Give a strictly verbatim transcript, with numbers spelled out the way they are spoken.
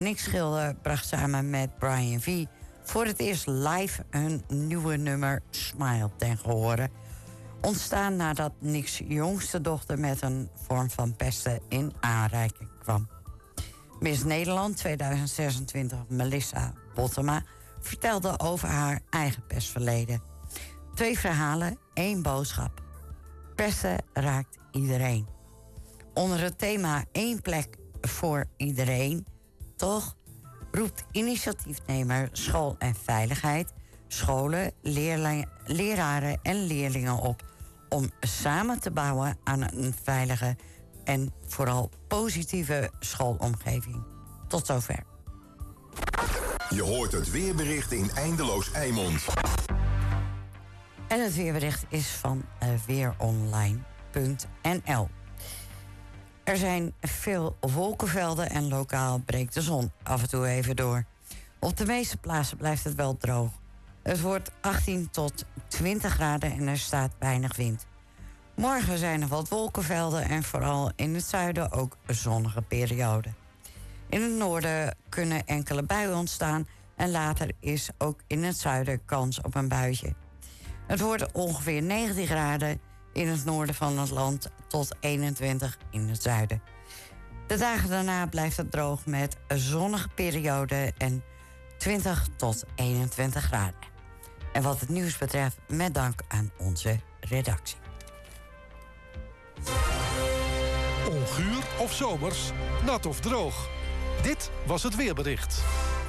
Nick Schilder bracht samen met Brian V. voor het eerst live hun nieuwe nummer Smile ten gehore. Ontstaan nadat Nick's jongste dochter met een vorm van pesten in aanraking kwam. Miss Nederland tweeduizend zesentwintig Melissa Bottema vertelde over haar eigen pestverleden. Twee verhalen, één boodschap. Pesten raakt iedereen. Onder het thema één plek voor iedereen, toch, roept initiatiefnemer School en Veiligheid scholen, leerlingen, leraren en leerlingen op om samen te bouwen aan een veilige en vooral positieve schoolomgeving. Tot zover. Je hoort het weerbericht in Eindeloos Eimond. En het weerbericht is van uh, weeronline punt n l. Er zijn veel wolkenvelden en lokaal breekt de zon af en toe even door. Op de meeste plaatsen blijft het wel droog. Het wordt achttien tot twintig graden en er staat weinig wind. Morgen zijn er wat wolkenvelden en vooral in het zuiden ook een zonnige periode. In het noorden kunnen enkele buien ontstaan en later is ook in het zuiden kans op een buitje. Het wordt ongeveer negentien graden in het noorden van het land tot eenentwintig in het zuiden. De dagen daarna blijft het droog met een zonnige periode en twintig tot eenentwintig graden. En wat het nieuws betreft, met dank aan onze redactie. Onguur of zomers, nat of droog. Dit was het weerbericht.